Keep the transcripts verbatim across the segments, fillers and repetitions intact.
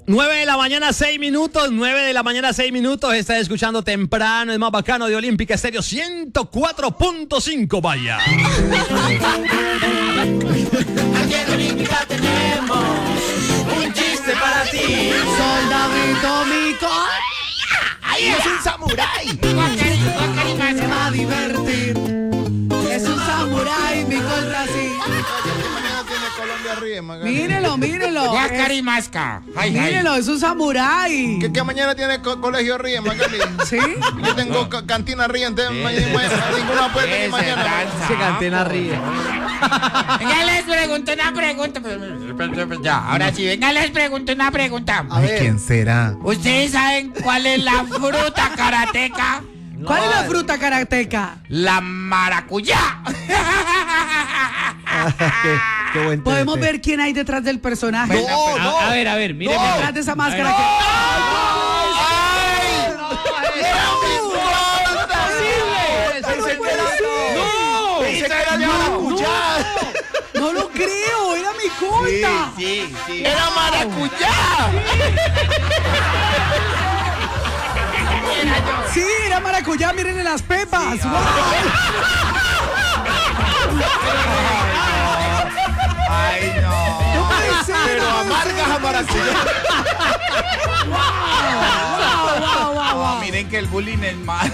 nueve de la mañana, seis minutos. nueve de la mañana, seis minutos. Está escuchando temprano, es más bacano de Olímpica Estéreo ciento cuatro punto cinco. Vaya. Aquí en Olímpica tenemos un chiste para ti. Soldadito Mico. ¡Ahí es un samurái! Se va a divertir. Es un samurái, mi contra sí. Colombia ríe, Magali. Mírelo, mírelo. Guacarimasca. Mírelo, es un samurái. ¿Qué, qué mañana tiene co colegio ríe, Magali? ¿Sí? Yo tengo ca cantina ríe, entonces ninguno puede venir mañana. Sí, cantina ríe. Venga, les pregunto una pregunta. Ya, ahora sí, venga, les pregunto una pregunta. A ver. ¿Quién será? ¿Ustedes saben cuál es la fruta karateca? ¿Cuál no, es la fruta karateca? La maracuyá. qué, qué buen Podemos tente. ver quién hay detrás del personaje. No, no. A, a ver, a ver, mire. No. Detrás de esa máscara. No. Que... ¡Ay! ¡No! ¡No! ¡Pensé que era de maracuyá! No lo creo, era mi corta. Sí, sí, sí. ¡Era maracuyá! Sí, era maracuyá, miren en las pepas. Sí, ¡Wow! Ay, no. No puede ser. Pero no puede amargas a maracuyá. Wow, wow, wow, wow. No, miren que el bullying es mal.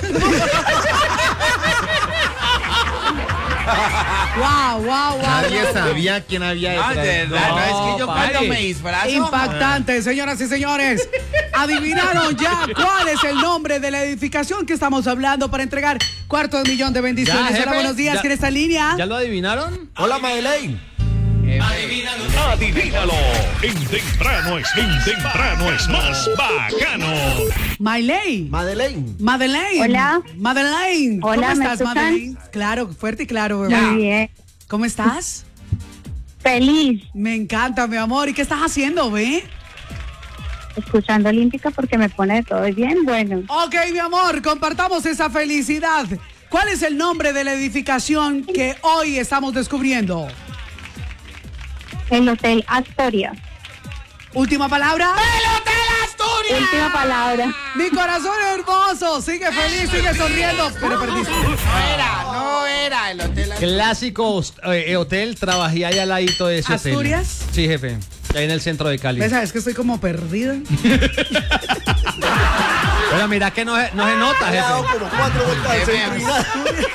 Wow, wow, wow. Nadie sabía quién había No, detrás. de verdad, no, No, es que yo pare. cuando me disfrazo. Impactante, señoras y señores. ¿Adivinaron ya cuál es el nombre de la edificación que estamos hablando para entregar cuarto de millón de bendiciones? Ya, Hola, jefe, buenos días, ya. ¿quién está en línea? ¿Ya lo adivinaron? Hola, Madeleine. Adivínalo. En temprano es, en temprano es más bacano. Maylay. Madeleine. Madeleine. Hola. Madeleine. Hola, ¿Cómo ¿me estás, escuchan? Madeleine? Claro, fuerte y claro, bebé. Muy bien. ¿Cómo estás? Feliz Me encanta, mi amor. ¿Y qué estás haciendo, ve? escuchando Olímpica porque me pone todo bien. Bueno, Ok, mi amor, compartamos esa felicidad. ¿Cuál es el nombre de la edificación que hoy estamos descubriendo? el Hotel Astoria. Última palabra. ¡El Hotel Asturias! Última palabra. Mi corazón hermoso. Sigue feliz, sigue sonriendo. Pero perdiste. No era, no era el Hotel Asturias. Clásico eh, hotel, trabajé ahí al ladito de ese hotel. ¿Asturias? Sí, jefe. Ahí en el centro de Cali. ¿Ves? Es que estoy como perdida. Pero mira que no se, no se nota, jefe. como cuatro vueltas al centro y nada.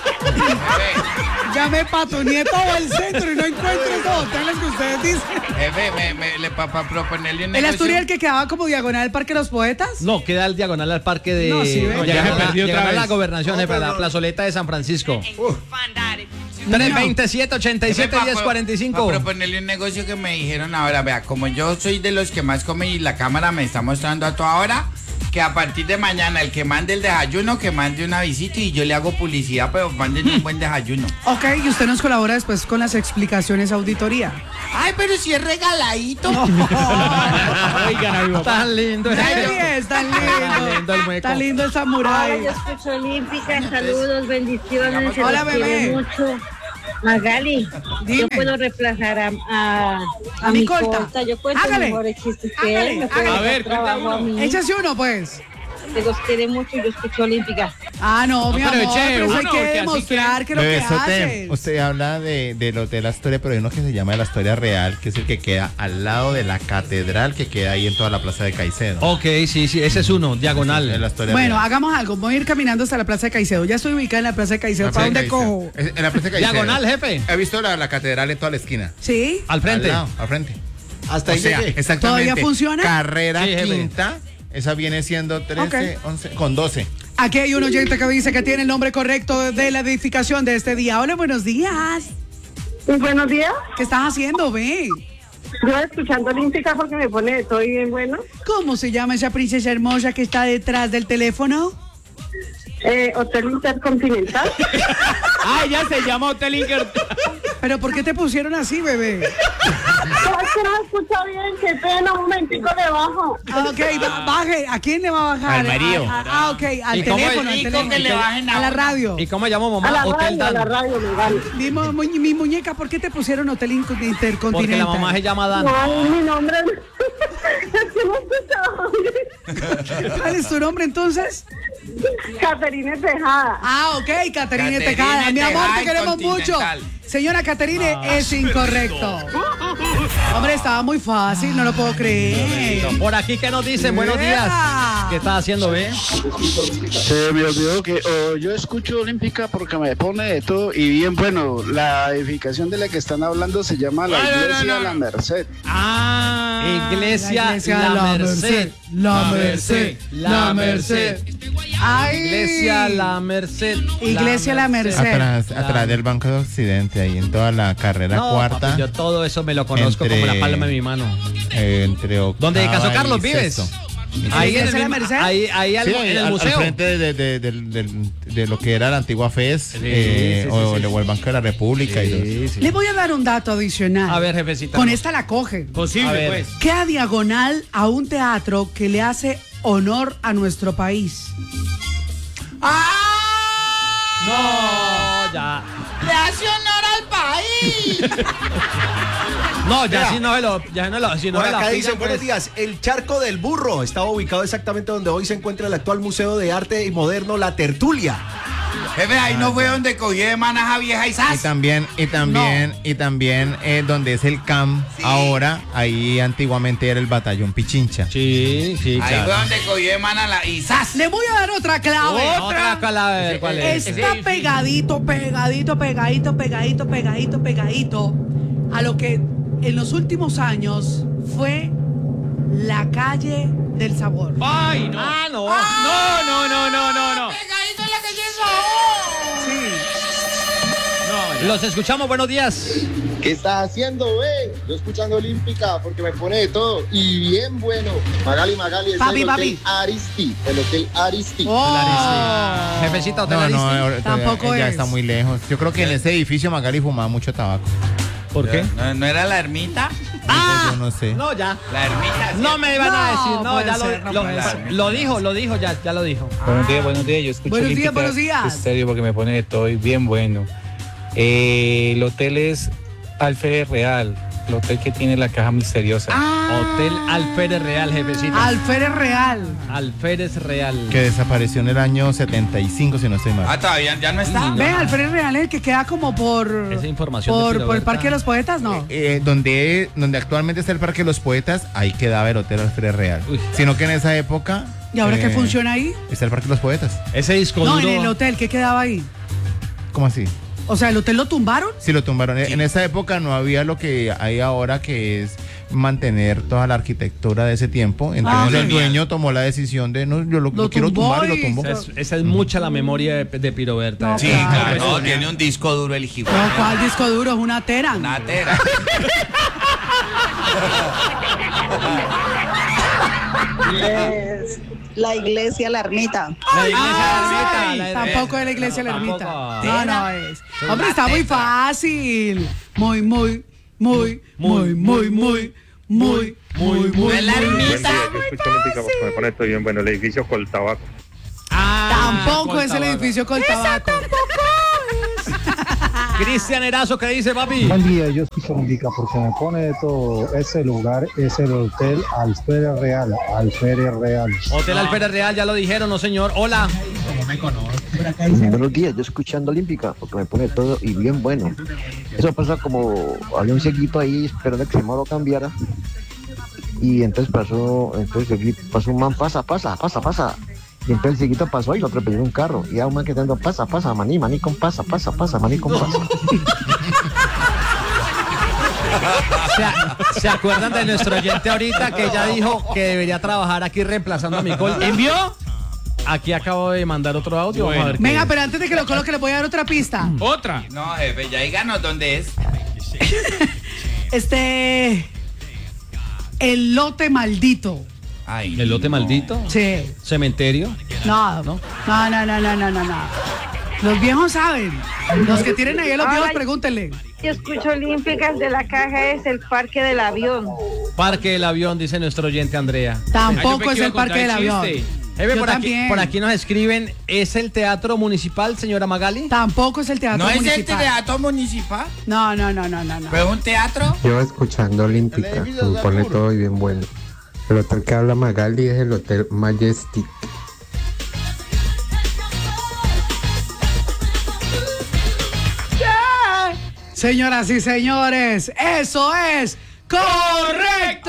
Llamé para tu nieto al centro y no encuentro esos hoteles que ustedes dicen. Jefe, me, me, le para proponerle un ¿El negocio. Asturias el que quedaba como diagonal al Parque de los Poetas? No, queda al diagonal al parque de. No, sí, ve. No, Ya llegar se a la- perdió otra llegar a la vez. gobernación, jefe, a la plazoleta de San Francisco. tres veintisiete, ochenta y siete, diez cuarenta y cinco. Para proponerle un negocio que me dijeron ahora, vea, como yo soy de los que más come y la cámara me está mostrando a toda hora, que a partir de mañana el que mande el desayuno, que mande una visita y yo le hago publicidad, pero manden un buen desayuno. Ok, y usted nos colabora después con las explicaciones auditoría. Ay, pero si es regaladito. Tan lindo. Tan jefe. bien, tan Tan lindo. lindo el mueco. Tan lindo el samurái. Yo escucho Olímpica, saludos, bendiciones. Hola, se los quiere bebé. mucho. Magali, Dime. yo puedo reemplazar a, a, A mi colta. Yo cuento Hágale. mejores chistes que Hágale, él. Me hágale. puede A ver, dar trabajo a mí. Échase uno, pues. Se los quiere mucho y yo escucho Olímpica. Ah, no, mi No, pero amor, eche pero eso hay uno, que que así demostrar que lo que Bebesote, haces. usted habla de, del Hotel Astoria, pero hay uno que se llama el Astoria Real, que es el que queda al lado de la catedral que queda ahí en toda la plaza de Caicedo. Ok, sí, sí, ese es uno, diagonal. El Astoria Bueno, Real. hagamos algo. Voy a ir caminando hasta la Plaza de Caicedo. Ya estoy ubicada en la Plaza de Caicedo. La ¿Para plaza dónde de Caicedo. cojo? Es- En la plaza de Caicedo. Diagonal, jefe. He visto la, la catedral en toda la esquina. ¿Sí? Al frente. Al lado, al frente. Hasta O ahí sea, llegué. exactamente. ¿Todavía funciona? Carrera Sí, jefe. quinta. Esa viene siendo trece, Ok. once, con doce. Aquí hay un oyente que dice que tiene el nombre correcto de la edificación de este día. Hola, buenos días. Muy buenos días. ¿Qué estás haciendo, ve? Yo escuchando Olímpica porque me pone todo bien bueno. ¿Cómo se llama esa princesa hermosa que está detrás del teléfono? Eh, Hotel Intercontinental. Ah, ya se llama Hotel Inter. ¿Pero por qué te pusieron así, bebé? No, es que no me escucha bien, qué pena, un momentico debajo. Ah, ok, ba- baje. ¿A quién le va a bajar? Al marido. Ah, ah, ok, al ¿Y cómo teléfono, al dijo teléfono. que le bajen a a la uno? radio. ¿Y cómo llamo A mamá? la Hotel radio, a la Dan. radio, me vale. Mi, mu- mu- mi muñeca, ¿por qué te pusieron Hotel Inter- Intercontinental? Porque la mamá se llama Dan. No, mi nombre es que no he escuchado bien. ¿Cuál es tu nombre entonces? Caterine Tejada. Ah, ok, Caterine Caterine Tejada. Mi amor, Tejada te queremos mucho. Continental. Señora Caterine, es incorrecto. Hombre, estaba muy fácil, no lo puedo creer. Por aquí, ¿qué nos dicen? Buenos días. ¿Qué estás haciendo, ve? Se me olvidó que oh, yo escucho Olímpica porque me pone de todo y bien bueno. La edificación de la que están hablando se llama la No, no, no, Iglesia no, no. La Merced. Ah, Iglesia, La iglesia La, La Merced. Merced, La Merced, La Merced. Ay. Iglesia La Merced. Iglesia La Merced. Atrás, La- atrás del Banco de Occidente, ahí en toda la carrera No, cuarta. papi, yo todo eso me lo conozco Entre- como la palma de mi mano. eh, entre octava ¿Dónde Caso y Carlos vives? sexto. Ahí en, ¿Iglesia el La mismo- Merced? ahí, ahí al- Sí, en el al, al museo. frente de, de- de- de- de- de lo que era la antigua F E S, Sí, eh, sí, sí, o, sí. o el Banco de la República y todo. Sí, sí. Le voy a dar un dato adicional. A ver, jefecita. Con esta la coge. A Posible, ver. pues. Queda diagonal a un teatro que le hace honor a nuestro país. ¡Ah! No, ya. ¡Le hace honor al país! No, ya Vea. sí no se lo. Ya no lo. Si no Por se lo acá pillan, dicen, buenos pues. días, el Charco del Burro estaba ubicado exactamente donde hoy se encuentra el actual Museo de Arte y Moderno La Tertulia. Jefe, ahí no fue donde cogí de manaja vieja y Y sas. también, y también, y también eh, donde es el C A M ahora, ahí antiguamente era el Batallón Pichincha. Sí, sí, Ahí claro. fue donde cogí de manaja y sas. Le voy a dar otra clave. Otra clave, ¿cuál es? Está pegadito, pegadito, pegadito, pegadito, pegadito, pegadito a lo que en los últimos años fue la calle del sabor. ¡Ay, no! ¡Ah, no! ¡No, no, no, no, no, no! Pegadito en la calle Sí. Los escuchamos, buenos días. ¿Qué estás haciendo, ve? Yo escuchando Olímpica porque me pone de todo y bien bueno. Magali, Magali, es Papi, el papi. Hotel Aristi, el Hotel Aristi. Oh. Jefecita, ¿hotel No, no, Aristi? ahorita Tampoco ya es. está muy lejos. Yo creo que en ese edificio Magali fumaba mucho tabaco. ¿Por qué? ¿No, no era la ermita? ¡Ah! Yo no sé. No, ya. La ermita. ¿sí? No me iban a No, decir, no, puede ya ser, lo, no lo, puede ser. lo dijo, lo dijo, ya, ya lo dijo. Buenos días, buenos días. Yo escucho Buenos días, Olímpica buenos días. Estéreo porque me pone de todo y bien bueno. Eh, el hotel es Alférez Real, el hotel que tiene la caja misteriosa. Hotel Alférez Real, jefecita. Alférez Real. Alférez Real. Que desapareció en el año setenta y cinco, si no estoy mal. Ah, todavía ya no está. Ve, Alférez Real es el que queda como por. Esa información de Por, Piro por el Berta. Parque de los Poetas, ¿no? Eh, donde, donde actualmente está el Parque de los Poetas, ahí quedaba el Hotel Alfred Real. Uy. Sino que en esa época... ¿Y ahora qué eh, funciona ahí? Está el Parque de los Poetas. Ese disco No, duro. en el hotel, ¿qué quedaba ahí? ¿Cómo así? O sea, ¿el hotel lo tumbaron? Sí, lo tumbaron. En esa época no había lo que hay ahora, que es mantener toda la arquitectura de ese tiempo. Entonces Ah. el dueño tomó la decisión de, no, yo lo, Lo lo quiero tumbó tumbar y y- lo tumbó. Esa es, esa es mucha la memoria de, de Piro Berta. No, Sí, Claro. claro. No, tiene un disco duro el hijo. No, ¿cuál disco duro? Es una tera. Una tera. Es la iglesia La Ermita. La iglesia Ah, de la ermita, la- tampoco es la iglesia de la Tampoco. ermita. No, no es. Hombre, está muy fácil. Muy, muy, muy, muy, muy, muy, muy, muy, muy. la muy. ermita. Yo escucho Olímpica porque me pone todo bien bueno. El edificio con tabaco. Tampoco es el Coltabaco. edificio con tabaco. Cristian Erazo, ¿qué dice, papi? Buen día, yo escucho Olímpica porque me pone de todo. Ese lugar es el Hotel Alférez Real. Alférez Real. Hotel Alférez Real, ya lo dijeron, no señor. Hola. Buenos días, yo escuchando Olímpica porque me pone todo y bien bueno. Eso pasa como había un cieguito ahí esperando que se lo cambiara y entonces pasó, entonces el cieguito- pasó un man, pasa, pasa, pasa, pasa. Y entonces el cieguito pasó y lo atropelló en un carro. Y a un man que está dando pasa, pasa, maní, maní con pasa, pasa, pasa, maní con pasa. ¿Se, ¿Se acuerdan de nuestro oyente ahorita que ella dijo que debería trabajar aquí reemplazando a Nicole? ¿Envió? Aquí acabo de mandar otro audio. Vamos a ver qué Venga, es. pero antes de que lo coloque, le voy a dar otra pista. Otra. No, jefe, ya díganos dónde es. Este. El lote maldito. Ay, ¿El lote no. maldito? Sí. ¿Cementerio? No, no, no, no, no, no, no, no, no. Los viejos saben. Los que tienen ahí a los viejos, Ay. pregúntenle. Yo escucho Olímpicas de la caja, es el Parque del Avión. Parque del Avión, dice nuestro oyente Andrea. Tampoco es el Parque del Avión. Jefe, Yo por aquí, también. por aquí nos escriben, ¿es el Teatro Municipal, señora Magali? Tampoco es el teatro ¿No es el municipal. teatro municipal? No, no, no, no, no, no. ¿Pero es un teatro? Yo escuchando Olímpica, me pone todo y bien bueno. El hotel que habla Magali es el Hotel Majestic. Yeah. Señoras y señores, eso es correcto.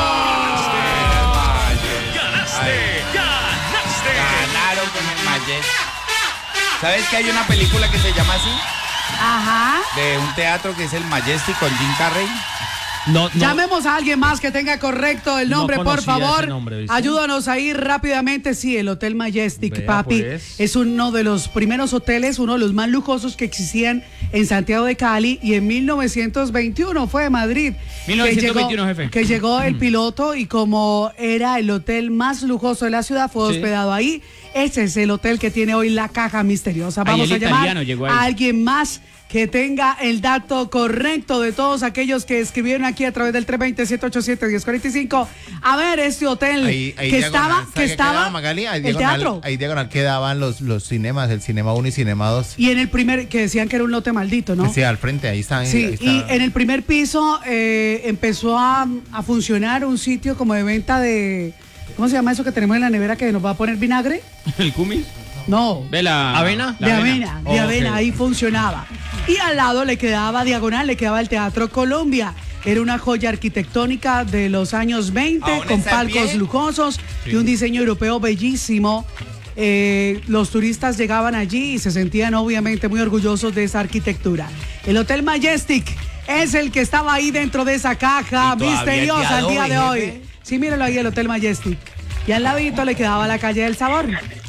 Ganaste, ganaste. Ganaron con el Majestic. ¿Sabes que hay una película que se llama así? Ajá. De un teatro que es el Majestic con Jim Carrey. No, no. Llamemos a alguien más que tenga correcto el nombre, No por conocía favor. ese nombre, ¿viste? Ayúdanos a ir rápidamente. Sí, el Hotel Majestic, Vea, papi, pues. es uno de los primeros hoteles, uno de los más lujosos que existían en Santiago de Cali, y en mil novecientos veintiuno fue de Madrid. mil novecientos veintiuno, que llegó, jefe. Que llegó el piloto, y como era el hotel más lujoso de la ciudad, fue Sí. hospedado ahí. Ese es el hotel que tiene hoy la caja misteriosa. Ahí Vamos el a llamar italiano llegó ahí. a alguien más que tenga el dato correcto de todos aquellos que escribieron aquí a través del tres dos cero, siete ocho siete, uno cero cuatro cinco. A ver, este hotel Ahí, ahí que diagonal, estaba, ¿sabe que qué estaba quedaba, Magali? Ahí el diagonal, teatro. Ahí diagonal quedaban los, los cinemas, el Cinema uno y Cinema dos. Y en el primer, que decían que era un lote maldito, ¿no? Sí, al frente, ahí están. Sí, ahí y está. en el primer piso eh, empezó a, a funcionar un sitio como de venta de, ¿cómo se llama eso que tenemos en la nevera que nos va a poner vinagre? ¿El cumis? No. ¿De la avena? De avena, de Oh, avena, ok. ahí funcionaba. Y al lado le quedaba diagonal, le quedaba el Teatro Colombia. Era una joya arquitectónica de los años veinte, ¿Aún con está en palcos pie? lujosos Sí. y un diseño europeo bellísimo. Eh, los turistas llegaban allí y se sentían obviamente muy orgullosos de esa arquitectura. El Hotel Majestic es el que estaba ahí dentro de esa caja Y todavía misteriosa el al día día de de hoy. hoy, jefe. Sí, míralo ahí, el Hotel Majestic. Y al ladito le quedaba la calle del Sabor.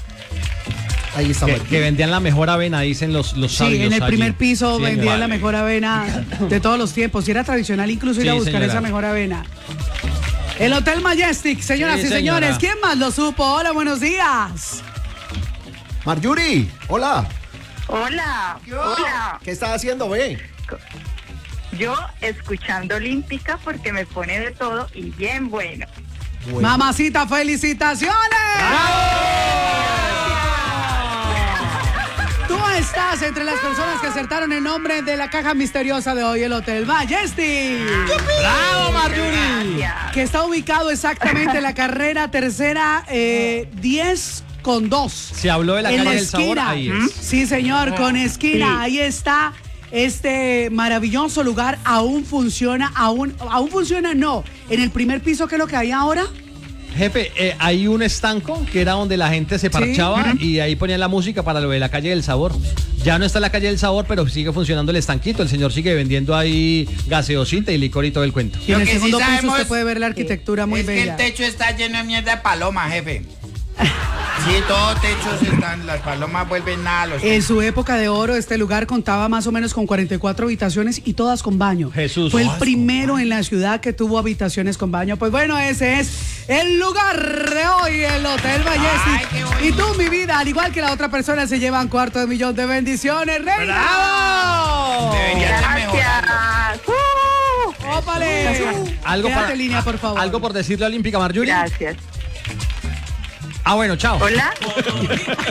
Ahí está. Que, que vendían la mejor avena, dicen los, los Sí, sabios en el allí. primer piso Sí, vendían vale. la mejor avena de todos los tiempos. Y era tradicional incluso ir a Sí, buscar señora. esa mejor avena. El Hotel Majestic, señoras Sí, y señora. señores. ¿Quién más lo supo? Hola, buenos días. Marjorie, hola. Hola, hola. ¿Qué estás haciendo, ve? Yo escuchando Olímpica porque me pone de todo y bien bueno. Mamacita, felicitaciones. Tú estás entre las personas que acertaron el nombre de la caja misteriosa de hoy, el Hotel Majestic. ¡Bravo, Marjorie! Que está ubicado exactamente en la carrera tercera eh, diez con dos. Se habló de la en calle la del sabor, esquina. ahí es. Sí, señor, con esquina. Sí. Ahí está. Este maravilloso lugar aún funciona, aún, aún funciona, no. En el primer piso, ¿qué es lo que hay ahora? Jefe, eh, hay un estanco que era donde la gente se parchaba y ahí ponían la música para lo de la calle del sabor. Ya no está la calle del sabor, pero sigue funcionando el estanquito. El señor sigue vendiendo ahí gaseosita y licor y todo el cuento. Y en Lo el que sí segundo piso sabemos usted puede ver la arquitectura muy es que bella. el techo está lleno de mierda de paloma, jefe. Sí, todos techos están, las palomas vuelven nada a los En su época de oro, este lugar contaba más o menos con cuarenta y cuatro habitaciones y todas con baño. Jesús. Fue el Todas primero en la ciudad que tuvo habitaciones con baño. Pues bueno, ese es el lugar de hoy, el Hotel Majestic. Y tú, mi vida, al igual que la otra persona, se llevan cuarto de millón de bendiciones. ¡Reina! ¡Bravo! Deberían de mejorar. Gracias. ¡Ópale! Algo Quédate para- en línea, por favor. Algo por decirle a Olímpica, Marjorie. Gracias. Ah, bueno, chao. Hola.